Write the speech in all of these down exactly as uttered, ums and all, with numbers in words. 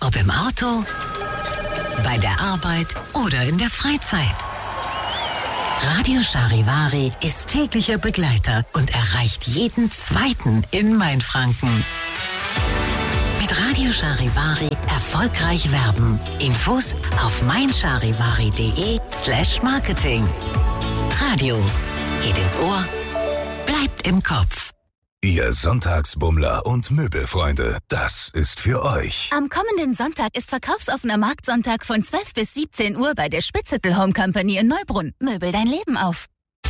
Ob im Auto, bei der Arbeit oder in der Freizeit. Radio Charivari ist täglicher Begleiter und erreicht jeden Zweiten in Mainfranken. Mit Radio Charivari erfolgreich werben. Infos auf meincharivari.de slash marketing. Radio geht ins Ohr, bleibt im Kopf. Ihr Sonntagsbummler und Möbelfreunde, das ist für euch. Am kommenden Sonntag ist verkaufsoffener Marktsonntag von zwölf bis siebzehn Uhr bei der Spitzettel Home Company in Neubrunn. Möbel dein Leben auf.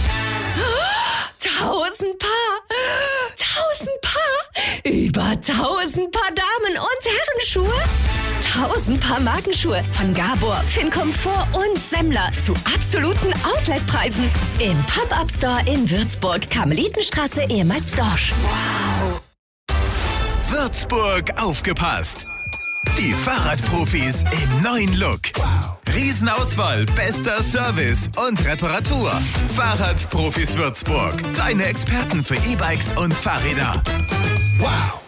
Tausend Paar! Tausend Paar! Über tausend Paar Damen- und Herrenschuhe! Tausend Paar Markenschuhe von Gabor, Fincomfort und Semmler zu absoluten Outletpreisen. Im Pop-Up-Store in Würzburg, Karmelitenstraße, ehemals Dorsch. Wow! Würzburg aufgepasst! Die Fahrradprofis im neuen Look. Riesenauswahl, bester Service und Reparatur. Fahrradprofis Würzburg. Deine Experten für E-Bikes und Fahrräder. Wow!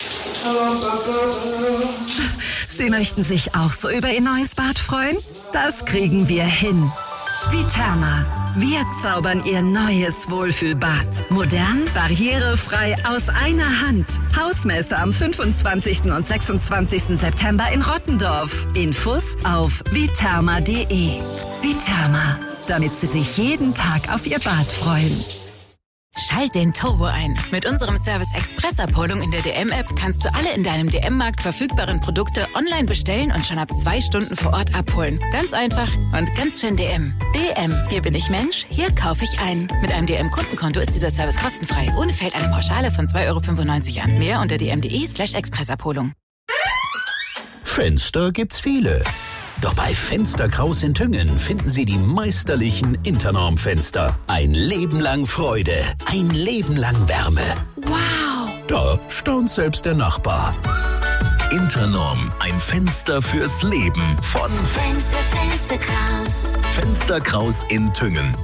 Sie möchten sich auch so über Ihr neues Bad freuen? Das kriegen wir hin. Viterma. Wir zaubern Ihr neues Wohlfühlbad. Modern, barrierefrei, aus einer Hand. Hausmesse am fünfundzwanzigsten und sechsundzwanzigsten September in Rottendorf. Infos auf viterma punkt de. Viterma, damit Sie sich jeden Tag auf Ihr Bad freuen. Schalt den Turbo ein. Mit unserem Service Express-Abholung in der D M-App kannst du alle in deinem D M-Markt verfügbaren Produkte online bestellen und schon ab zwei Stunden vor Ort abholen. Ganz einfach und ganz schön D M. D M, hier bin ich Mensch, hier kaufe ich ein. Mit einem D M-Kundenkonto ist dieser Service kostenfrei. Ohne fällt eine Pauschale von zwei Euro fünfundneunzig an. Mehr unter dm.de slash Expressabholung. Fenster gibt's viele. Doch bei Fenster Kraus in Tüngen finden Sie die meisterlichen Internorm-Fenster. Ein Leben lang Freude, ein Leben lang Wärme. Wow! Da staunt selbst der Nachbar. Internorm, ein Fenster fürs Leben von Fenster, Fenster Kraus. Fenster Kraus in Tüngen.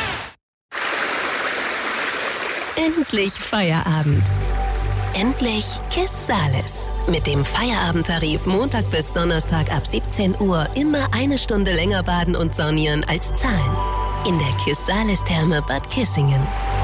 Endlich Feierabend. Endlich Kiss Sales. Mit dem Feierabendtarif Montag bis Donnerstag ab siebzehn Uhr immer eine Stunde länger baden und saunieren als zahlen. In der Kiss Sales Therme Bad Kissingen.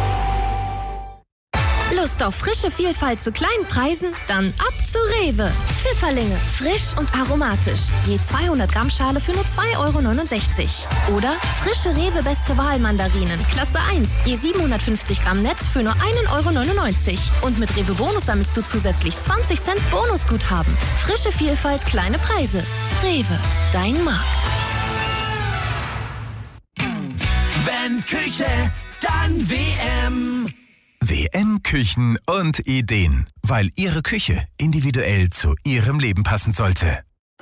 Lust auf frische Vielfalt zu kleinen Preisen? Dann ab zu Rewe. Pfifferlinge, frisch und aromatisch. Je zweihundert Gramm Schale für nur zwei Euro neunundsechzig. Oder frische Rewe Beste Wahl Mandarinen, Klasse eins. Je siebenhundertfünfzig Gramm Netz für nur ein Euro neunundneunzig. Und mit Rewe Bonus sammelst du zusätzlich zwanzig Cent Bonusguthaben. Frische Vielfalt, kleine Preise. Rewe, dein Markt. Wenn Küche, dann W M. W M Küchen und Ideen, weil Ihre Küche individuell zu Ihrem Leben passen sollte.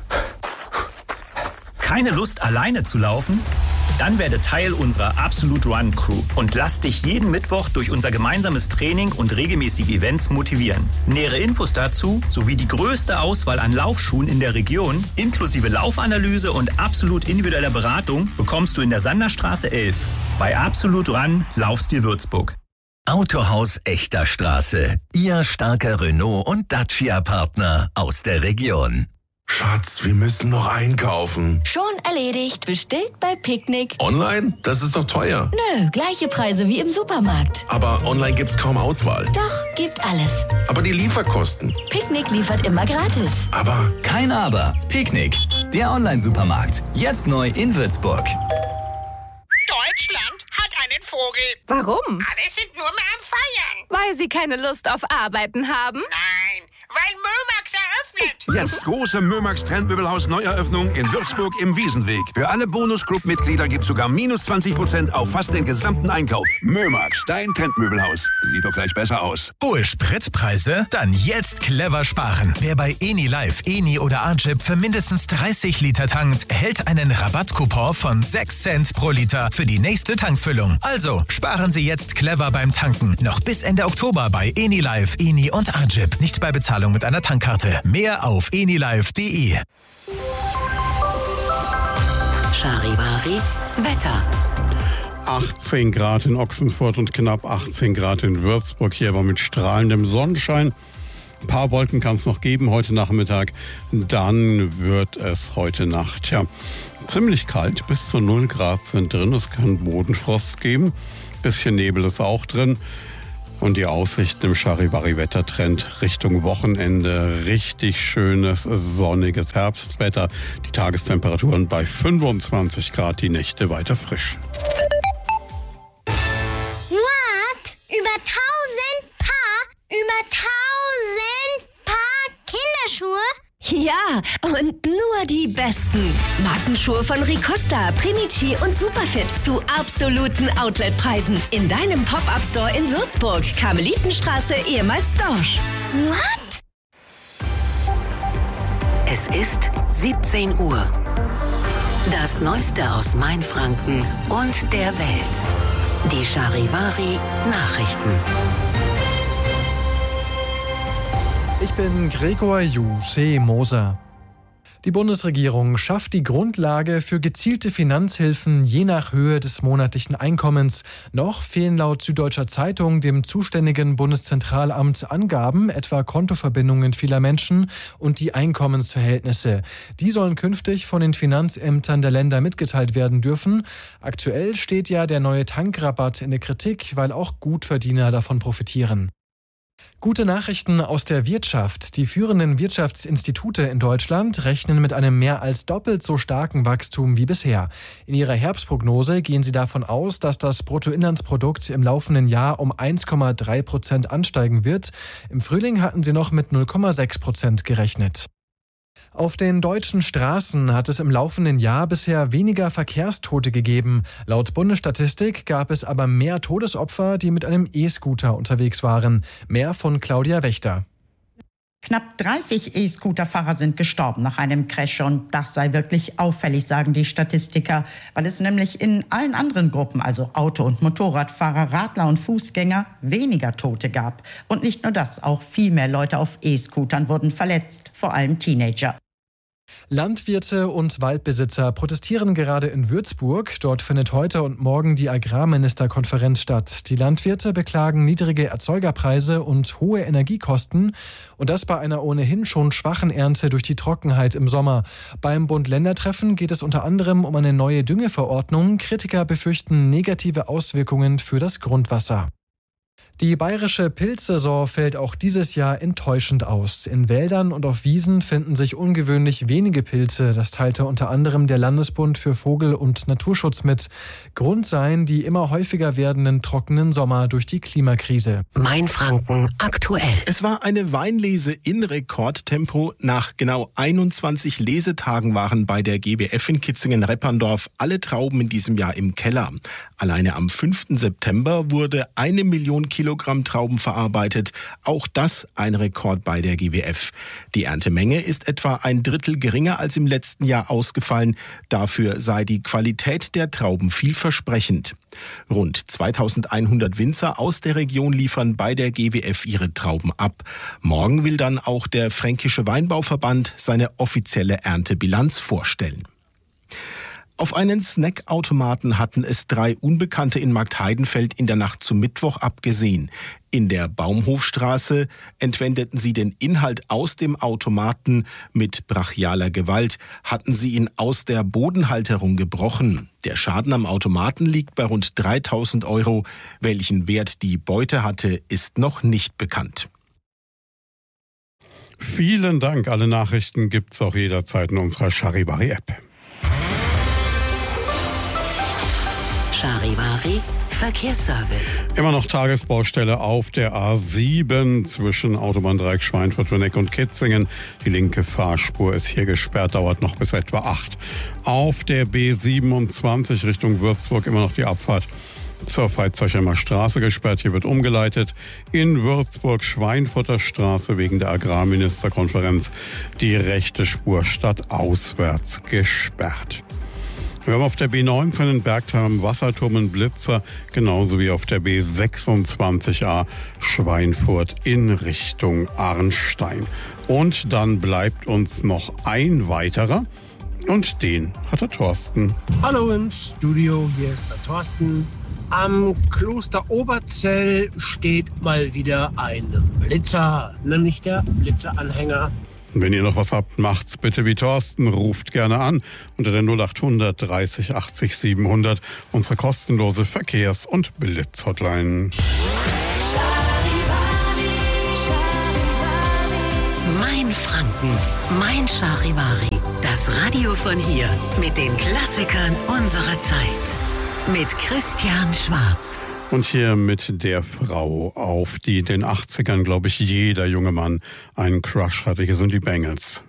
Keine Lust, alleine zu laufen? Dann werde Teil unserer Absolute Run Crew und lass dich jeden Mittwoch durch unser gemeinsames Training und regelmäßige Events motivieren. Nähere Infos dazu sowie die größte Auswahl an Laufschuhen in der Region, inklusive Laufanalyse und absolut individueller Beratung, bekommst du in der Sanderstraße elf. Bei Absolute Run Laufstil Würzburg. Autohaus Echter Straße. Ihr starker Renault- und Dacia-Partner aus der Region. Schatz, wir müssen noch einkaufen. Schon erledigt. Bestellt bei Picknick. Online? Das ist doch teuer. Nö, gleiche Preise wie im Supermarkt. Aber online gibt's kaum Auswahl. Doch, gibt alles. Aber die Lieferkosten? Picknick liefert immer gratis. Aber... Kein Aber. Picknick, der Online-Supermarkt. Jetzt neu in Würzburg. Deutschland hat einen Vogel. Warum? Alle sind nur mehr am Feiern. Weil sie keine Lust auf Arbeiten haben? Nein, weil Mömax eröffnet. Jetzt große Mömax Trendmöbelhaus Neueröffnung in Würzburg im Wiesenweg. Für alle Bonus-Club-Mitglieder gibt es sogar minus zwanzig Prozent auf fast den gesamten Einkauf. Mömax, dein Trendmöbelhaus. Sieht doch gleich besser aus. Hohe Spritpreise? Dann jetzt clever sparen. Wer bei Eni Live, Eni oder Arjip für mindestens dreißig Liter tankt, erhält einen Rabattcoupon von sechs Cent pro Liter für die nächste Tankfüllung. Also sparen Sie jetzt clever beim Tanken. Noch bis Ende Oktober bei Eni Live, Eni und Arjip. Nicht bei Bezahlung mit einer Tankkarte. Mehr auf enilive punkt de. Charivari Wetter. achtzehn Grad in Ochsenfurt und knapp achtzehn Grad in Würzburg. Hier aber mit strahlendem Sonnenschein. Ein paar Wolken kann es noch geben heute Nachmittag. Dann wird es heute Nacht, ja, ziemlich kalt. Bis zu null Grad sind drin. Es kann Bodenfrost geben. Bisschen Nebel ist auch drin. Und die Aussichten im Charivari-Wettertrend Richtung Wochenende. Richtig schönes, sonniges Herbstwetter. Die Tagestemperaturen bei fünfundzwanzig Grad, die Nächte weiter frisch. What? Über tausend Paar? Über tausend Paar Kinderschuhe? Ja, und nur die besten. Markenschuhe von Ricosta, Primici und Superfit zu absoluten Outletpreisen. In deinem Pop-Up-Store in Würzburg, Karmelitenstraße, ehemals Dorsch. What? Es ist siebzehn Uhr. Das Neueste aus Mainfranken und der Welt. Die Charivari Nachrichten. Ich bin Gregor Juseh Moser. Die Bundesregierung schafft die Grundlage für gezielte Finanzhilfen je nach Höhe des monatlichen Einkommens. Noch fehlen laut Süddeutscher Zeitung dem zuständigen Bundeszentralamt Angaben, etwa Kontoverbindungen vieler Menschen und die Einkommensverhältnisse. Die sollen künftig von den Finanzämtern der Länder mitgeteilt werden dürfen. Aktuell steht ja der neue Tankrabatt in der Kritik, weil auch Gutverdiener davon profitieren. Gute Nachrichten aus der Wirtschaft. Die führenden Wirtschaftsinstitute in Deutschland rechnen mit einem mehr als doppelt so starken Wachstum wie bisher. In ihrer Herbstprognose gehen sie davon aus, dass das Bruttoinlandsprodukt im laufenden Jahr um eins Komma drei Prozent ansteigen wird. Im Frühling hatten sie noch mit null Komma sechs Prozent gerechnet. Auf den deutschen Straßen hat es im laufenden Jahr bisher weniger Verkehrstote gegeben. Laut Bundesstatistik gab es aber mehr Todesopfer, die mit einem E-Scooter unterwegs waren. Mehr von Claudia Wächter. Knapp dreißig E-Scooter-Fahrer sind gestorben nach einem Crash und das sei wirklich auffällig, sagen die Statistiker, weil es nämlich in allen anderen Gruppen, also Auto- und Motorradfahrer, Radler und Fußgänger, weniger Tote gab. Und nicht nur das, auch viel mehr Leute auf E-Scootern wurden verletzt, vor allem Teenager. Landwirte und Waldbesitzer protestieren gerade in Würzburg. Dort findet heute und morgen die Agrarministerkonferenz statt. Die Landwirte beklagen niedrige Erzeugerpreise und hohe Energiekosten. Und das bei einer ohnehin schon schwachen Ernte durch die Trockenheit im Sommer. Beim Bund-Länder-Treffen geht es unter anderem um eine neue Düngeverordnung. Kritiker befürchten negative Auswirkungen für das Grundwasser. Die bayerische Pilzsaison fällt auch dieses Jahr enttäuschend aus. In Wäldern und auf Wiesen finden sich ungewöhnlich wenige Pilze. Das teilte unter anderem der Landesbund für Vogel- und Naturschutz mit. Grund seien die immer häufiger werdenden trockenen Sommer durch die Klimakrise. Mainfranken aktuell. Es war eine Weinlese in Rekordtempo. Nach genau einundzwanzig Lesetagen waren bei der G W F in Kitzingen-Repperndorf alle Trauben in diesem Jahr im Keller. Alleine am fünften September wurde eine Million Kilogramm Trauben verarbeitet. Auch das ein Rekord bei der G W F. Die Erntemenge ist etwa ein Drittel geringer als im letzten Jahr ausgefallen. Dafür sei die Qualität der Trauben vielversprechend. Rund zweitausendeinhundert Winzer aus der Region liefern bei der G W F ihre Trauben ab. Morgen will dann auch der Fränkische Weinbauverband seine offizielle Erntebilanz vorstellen. Auf einen Snackautomaten hatten es drei Unbekannte in Marktheidenfeld in der Nacht zum Mittwoch abgesehen. In der Baumhofstraße entwendeten sie den Inhalt aus dem Automaten. Mit brachialer Gewalt hatten sie ihn aus der Bodenhalterung gebrochen. Der Schaden am Automaten liegt bei rund dreitausend Euro. Welchen Wert die Beute hatte, ist noch nicht bekannt. Vielen Dank. Alle Nachrichten gibt's auch jederzeit in unserer Charivari-App. Charivari Verkehrsservice. Immer noch Tagesbaustelle auf der A sieben zwischen Autobahndreieck Schweinfurt-Wönneck und Kitzingen. Die linke Fahrspur ist hier gesperrt, dauert noch bis etwa acht. Auf der B siebenundzwanzig Richtung Würzburg immer noch die Abfahrt zur Veitshöchheimer Straße gesperrt. Hier wird umgeleitet. In Würzburg Schweinfurter Straße wegen der Agrarministerkonferenz die rechte Spur stadtauswärts gesperrt. Wir haben auf der B neunzehn in Bergtal am Wasserturm einen Blitzer, genauso wie auf der B sechsundzwanzig A Schweinfurt in Richtung Arnstein. Und dann bleibt uns noch ein weiterer und den hat der Thorsten. Hallo ins Studio, hier ist der Thorsten. Am Kloster Oberzell steht mal wieder ein Blitzer, nämlich der Blitzeranhänger. Wenn ihr noch was habt, macht's bitte wie Thorsten. Ruft gerne an unter der null achthundert dreißig achtzig siebenhundert. Unsere kostenlose Verkehrs- und Blitz-Hotline. Mein Franken, mein Charivari. Das Radio von hier mit den Klassikern unserer Zeit. Mit Christian Schwarz. Und hier mit der Frau, auf die in den achtzigern, glaube ich, jeder junge Mann einen Crush hatte. Hier sind die Bangles.